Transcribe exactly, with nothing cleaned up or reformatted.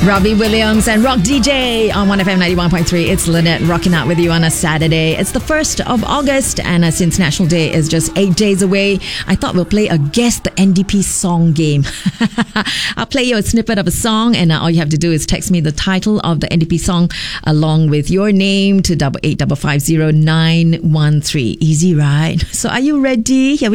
Robbie Williams and Rock D J on one F M ninety-one point three. It's Lynette rocking out with you on a Saturday. It's the first of August, and uh, since National Day is just eight days away, I thought we'll play a Guess the N D P Song game. I'll play you a snippet of a song, and uh, all you have to do is text me the title of the N D P song along with your name to double eight double five zero nine one three. Easy, right? So are you ready? Here we